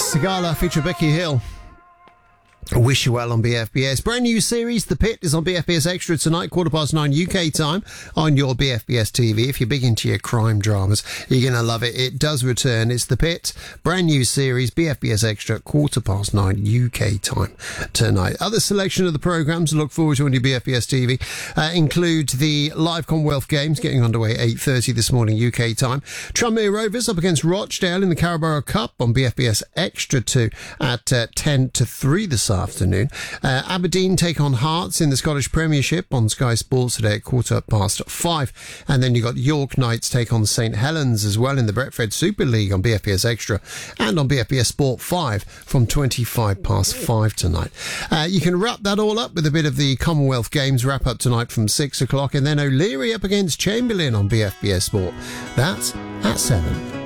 Sigala feature Becky Hill. Wish You Well on BFBS. Brand new series, The Pit, is on BFBS Extra tonight, 9:15 UK time on your BFBS TV. If you're big into your crime dramas, you're going to love it. It does return. It's The Pit, brand new series, BFBS Extra, 9:15 UK time tonight. Other selection of the programmes to look forward to on your BFBS TV include the live Commonwealth Games getting underway 8:30 this morning UK time. Tranmere Rovers up against Rochdale in the Carabao Cup on BFBS Extra 2 at 10 to 3 this afternoon. Aberdeen take on Hearts in the Scottish Premiership on Sky Sports today at 5:15. And then you've got York Knights take on St Helens as well in the Betfred Super League on BFBS Extra and on BFBS Sport 5 from 5:25 tonight. You can wrap that all up with a bit of the Commonwealth Games wrap up tonight from 6 o'clock, and then O'Leary up against Chamberlain on BFBS Sport. That's at 7.